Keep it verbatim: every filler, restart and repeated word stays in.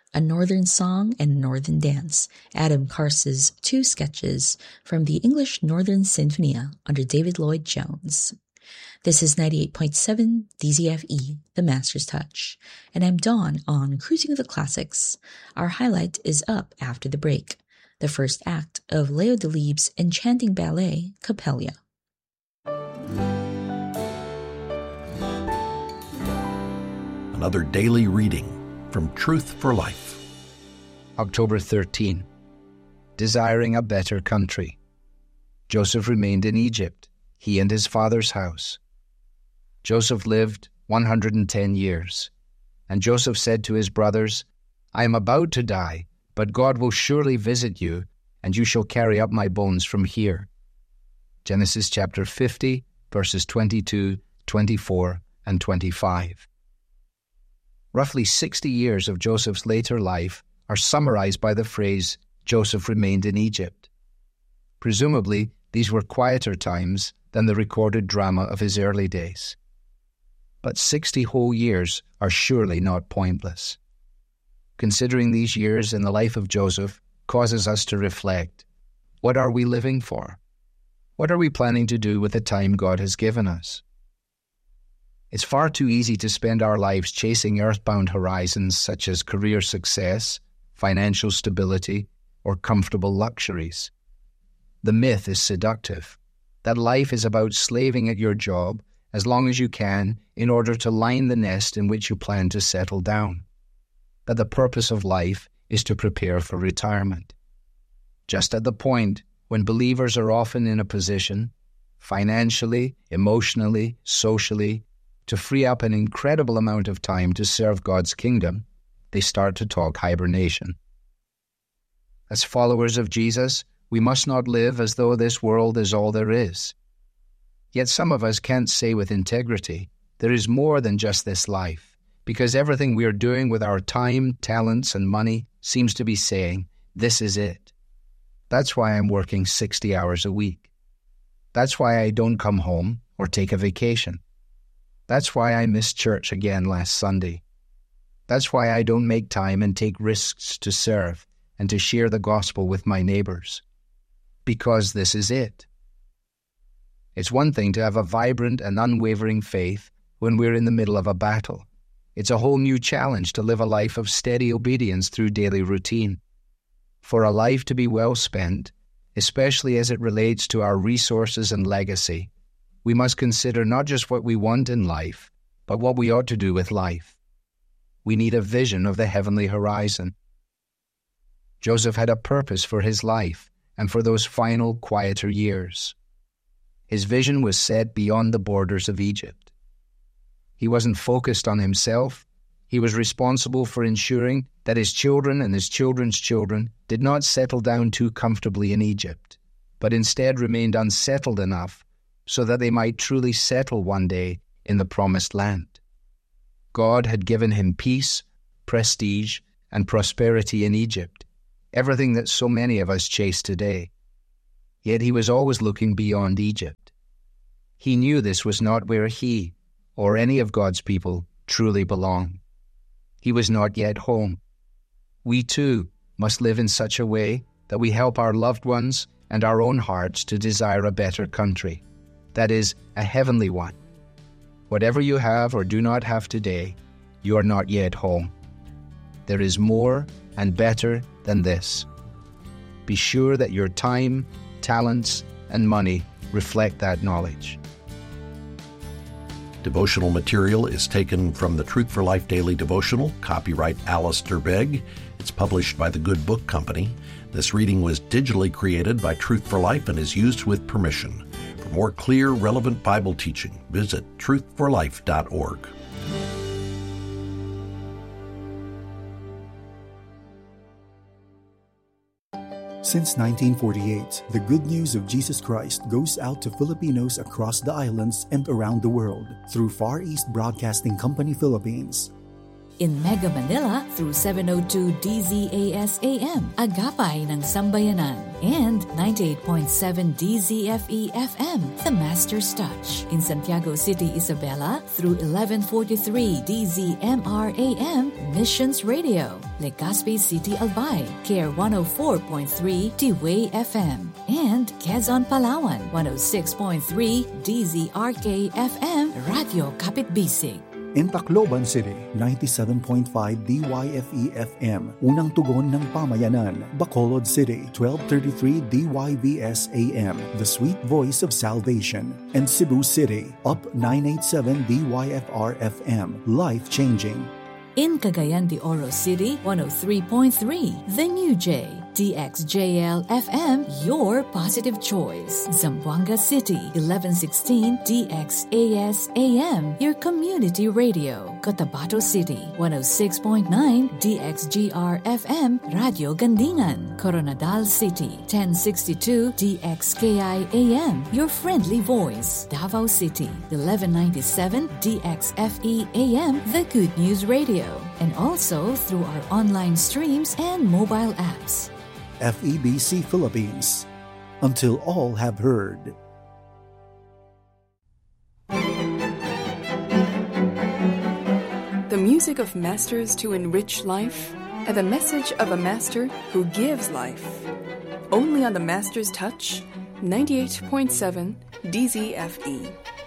A Northern Song and Northern Dance, Adam Carse's two sketches from the English Northern Sinfonia under David Lloyd Jones. This is ninety-eight point seven D Z F E, The Master's Touch, and I'm Dawn on Cruising with the Classics. Our highlight is up after the break, the first act of Leo Delibes' enchanting ballet, Coppelia. Another daily reading from Truth for Life. October thirteenth. Desiring a better country. Joseph remained in Egypt, he and his father's house. Joseph lived one hundred ten years. And Joseph said to his brothers, I am about to die, but God will surely visit you, and you shall carry up my bones from here. Genesis chapter fifty, verses twenty-two, twenty-four, and twenty-five. Roughly sixty years of Joseph's later life are summarized by the phrase, Joseph remained in Egypt. Presumably, these were quieter times than the recorded drama of his early days. But sixty whole years are surely not pointless. Considering these years in the life of Joseph causes us to reflect. What are we living for? What are we planning to do with the time God has given us? It's far too easy to spend our lives chasing earthbound horizons such as career success, financial stability, or comfortable luxuries. The myth is seductive, that life is about slaving at your job as long as you can in order to line the nest in which you plan to settle down. That the purpose of life is to prepare for retirement. Just at the point when believers are often in a position, financially, emotionally, socially, to free up an incredible amount of time to serve God's kingdom, they start to talk hibernation. As followers of Jesus, we must not live as though this world is all there is. Yet some of us can't say with integrity, there is more than just this life, because everything we are doing with our time, talents, and money seems to be saying, this is it. That's why I'm working sixty hours a week. That's why I don't come home or take a vacation. That's why I missed church again last Sunday. That's why I don't make time and take risks to serve and to share the gospel with my neighbors. Because this is it. It's one thing to have a vibrant and unwavering faith when we're in the middle of a battle. It's a whole new challenge to live a life of steady obedience through daily routine. For a life to be well spent, especially as it relates to our resources and legacy, we must consider not just what we want in life, but what we ought to do with life. We need a vision of the heavenly horizon. Joseph had a purpose for his life and for those final, quieter years. His vision was set beyond the borders of Egypt. He wasn't focused on himself. He was responsible for ensuring that his children and his children's children did not settle down too comfortably in Egypt, but instead remained unsettled enough so that they might truly settle one day in the promised land. God had given him peace, prestige, and prosperity in Egypt, everything that so many of us chase today. Yet he was always looking beyond Egypt. He knew this was not where he, or any of God's people, truly belong. He was not yet home. We too must live in such a way that we help our loved ones and our own hearts to desire a better country. That is, a heavenly one. Whatever you have or do not have today, you are not yet home. There is more and better than this. Be sure that your time, talents, and money reflect that knowledge. Devotional material is taken from the Truth for Life Daily Devotional, copyright Alistair Begg. It's published by the Good Book Company. This reading was digitally created by Truth for Life and is used with permission. For more clear, relevant Bible teaching, visit truth for life dot org. Since nineteen forty-eight, the good news of Jesus Christ goes out to Filipinos across the islands and around the world through Far East Broadcasting Company Philippines. In Mega Manila through seven oh two D Z A S A M, Agapay ng Sambayanan. And ninety-eight point seven D Z F E F M, The Master's Touch. In Santiago City, Isabela through eleven forty-three D Z M R A M, Missions Radio. Legazpi City, Albay, K R one oh four point three T-Way F M. And Quezon, Palawan, one oh six point three D Z R K F M, Radio Kapitbisig. In Tacloban City, ninety-seven point five D Y F E F M, Unang Tugon ng Pamayanan. Bacolod City, twelve thirty-three D Y V S A M, The Sweet Voice of Salvation. And Cebu City, Up nine eighty-seven D Y F R F M, Life Changing. In Cagayan de Oro City, one oh three point three, The New J, D X J L F M, Your Positive Choice. Zamboanga City, eleven sixteen D X A S A M, Your Community Radio. Cotabato City, one oh six point nine D X G R F M, Radio Gandingan. Coronadal City, ten sixty-two D X K I A M, Your Friendly Voice. Davao City, eleven ninety-seven D X F E A M, The Good News Radio. And also through our online streams and mobile apps. F E B C Philippines, until all have heard. The music of masters to enrich life, and the message of a master who gives life. Only on the Master's Touch, ninety-eight point seven D Z F E.